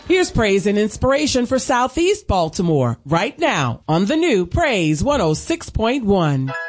Here's praise and inspiration for Southeast Baltimore right now on the new Praise 106.1.